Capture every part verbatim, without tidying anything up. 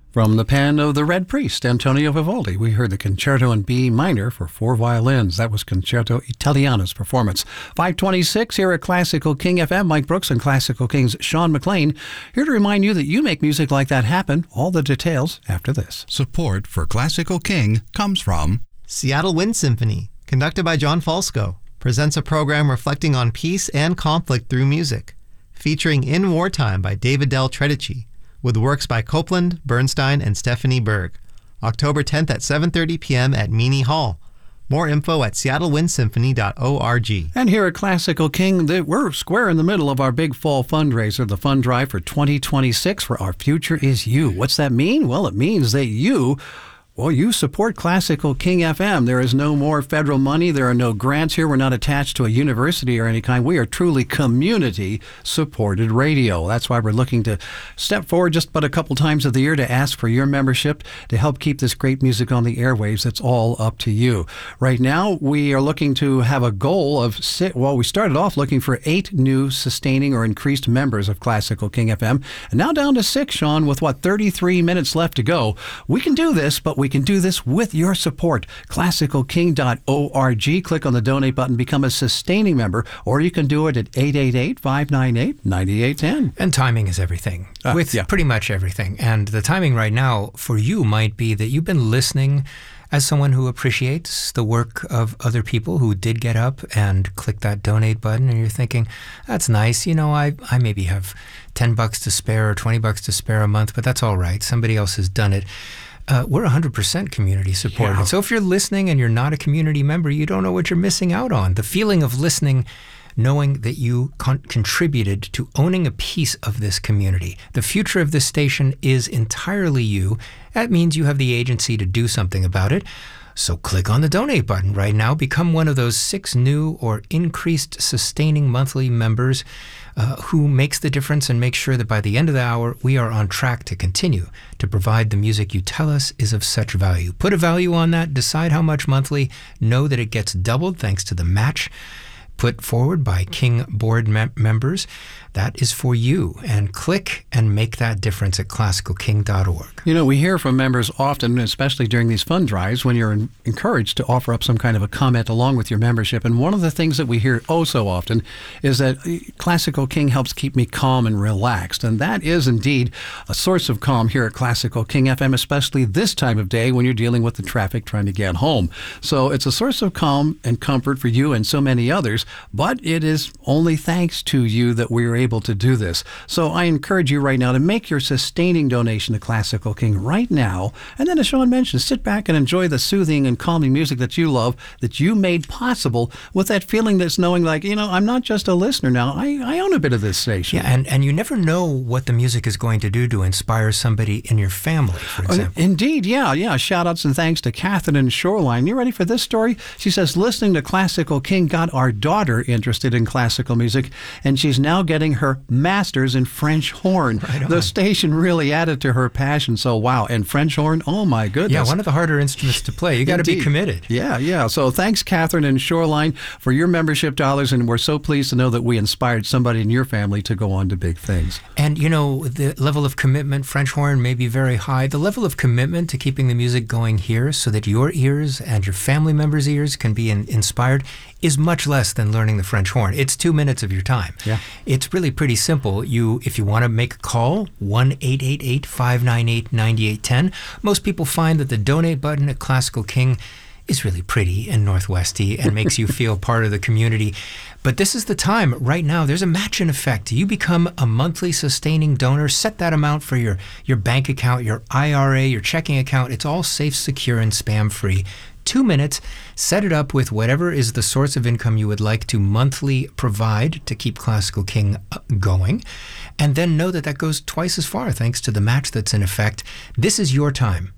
From the pen of the Red Priest, Antonio Vivaldi, we heard the Concerto in B minor for four violins. That was Concerto Italiano's performance. five twenty-six here at Classical King F M. Mike Brooks and Classical King's Sean McLean here to remind you that you make music like that happen. All the details after this. Support for Classical King comes from Seattle Wind Symphony, conducted by John Falsco, presents a program reflecting on peace and conflict through music, featuring In Wartime by David Del Tredici, with works by Copland, Bernstein, and Stephanie Berg. October tenth at seven thirty p.m. at Meany Hall. More info at seattle wind symphony dot org. And here at Classical King, we're square in the middle of our big fall fundraiser, the fund drive for twenty twenty-six for Our Future Is You. What's that mean? Well, it means that you... Well, you support Classical King F M. There is no more federal money. There are no grants here. We're not attached to a university or any kind. We are truly community-supported radio. That's why we're looking to step forward just but a couple times of the year to ask for your membership to help keep this great music on the airwaves. It's all up to you. Right now, we are looking to have a goal of, six, well, we started off looking for eight new sustaining or increased members of Classical King F M. And now down to six, Sean, with what, thirty-three minutes left to go. We can do this, but we We can do this with your support. classical king dot org. Click on the donate button, become a sustaining member, or you can do it at eight eight eight, five nine eight, nine eight one zero. And timing is everything, uh, with yeah. pretty much everything. And the timing right now for you might be that you've been listening as someone who appreciates the work of other people who did get up and click that donate button, and you're thinking, that's nice. You know, I, I maybe have ten bucks to spare or twenty bucks to spare a month, but that's all right. Somebody else has done it. Uh, we're one hundred percent community supported. Yeah. So if you're listening and you're not a community member, you don't know what you're missing out on. The feeling of listening, knowing that you con- contributed to owning a piece of this community. The future of this station is entirely you. That means you have the agency to do something about it. So click on the donate button right now. Become one of those six new or increased sustaining monthly members uh, who makes the difference and makes sure that by the end of the hour, we are on track to continue to provide the music you tell us is of such value. Put a value on that. Decide how much monthly. Know that it gets doubled thanks to the match put forward by King Board mem- members. That is for you. And click and make that difference at classical king dot org. You know, we hear from members often, especially during these fund drives, when you're in- encouraged to offer up some kind of a comment along with your membership. And one of the things that we hear oh so often is that Classical King helps keep me calm and relaxed. And that is indeed a source of calm here at Classical King F M, especially this time of day when you're dealing with the traffic trying to get home. So it's a source of calm and comfort for you and so many others. But it is only thanks to you that we are able to do this. So I encourage you right now to make your sustaining donation to Classical King right now. And then, as Sean mentioned, sit back and enjoy the soothing and calming music that you love, that you made possible with that feeling that's knowing like, you know, I'm not just a listener now. I, I own a bit of this station. Yeah, and, and you never know what the music is going to do to inspire somebody in your family, for example. Indeed, yeah, yeah. Shout outs and thanks to Catherine in Shoreline. You ready for this story? She says, listening to Classical King got our daughter interested in classical music, and she's now getting her master's in French horn. Right the station really added to her passion. So, wow. And French horn, oh my goodness. Yeah, one of the harder instruments to play. You got to be committed. Yeah, yeah. So thanks, Catherine in Shoreline, for your membership dollars, and we're so pleased to know that we inspired somebody in your family to go on to big things. And, you know, the level of commitment, French horn may be very high. The level of commitment to keeping the music going here so that your ears and your family members' ears can be in, inspired is much less than learning the French horn. It's two minutes of your time. Yeah. It's really pretty simple. You, if you want to make a call, one eight eight eight, five nine eight, nine eight one zero. Most people find that the donate button at Classical King is really pretty and Northwesty and makes you feel part of the community. But this is the time. Right now, there's a match-in effect. You become a monthly sustaining donor. Set that amount for your, your bank account, your I R A, your checking account. It's all safe, secure, and spam-free. Two minutes, set it up with whatever is the source of income you would like to monthly provide to keep Classical King going, and then know that that goes twice as far thanks to the match that's in effect. This is your time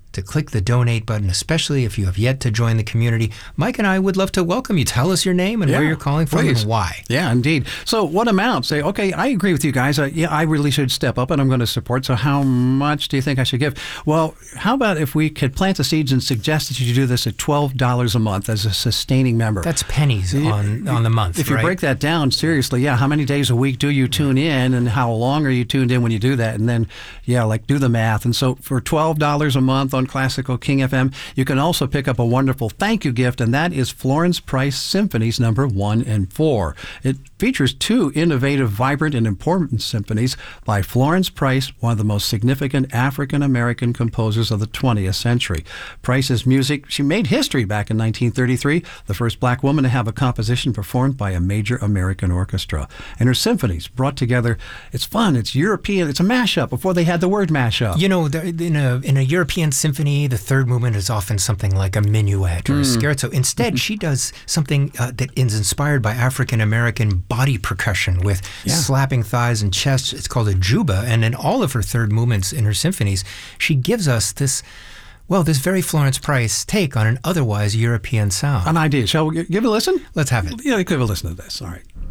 to click the donate button, especially if you have yet to join the community. Mike and I would love to welcome you. Tell us your name and yeah, where you're calling from please. and why. Yeah, indeed. So what amount? Say, okay, I agree with you guys. Uh, yeah, I really should step up and I'm going to support. So how much do you think I should give? Well, how about if we could plant the seeds and suggest that you do this at twelve dollars a month as a sustaining member? That's pennies on, on the month, If you right? break that down, seriously, yeah, how many days a week do you tune in and how long are you tuned in when you do that? And then, yeah, like do the math. And so for twelve dollars a month on Classical King F M, you can also pick up a wonderful thank you gift, and that is Florence Price Symphonies number one and four. It features two innovative, vibrant, and important symphonies by Florence Price, one of the most significant African-American composers of the twentieth century. Price's music, she made history back in nineteen thirty-three, the first black woman to have a composition performed by a major American orchestra. And her symphonies brought together, it's fun, it's European, it's a mashup before they had the word mashup. You know, in a in a European symphony, the third movement is often something like a minuet or mm. a scherzo. Instead, she does something uh, that is inspired by African-American body percussion with yeah. slapping thighs and chests. It's called a juba. And in all of her third movements in her symphonies, she gives us this, well, this very Florence Price take on an otherwise European sound. An idea. Shall we give it a listen? Let's have it. Yeah, give it a listen to this. All right.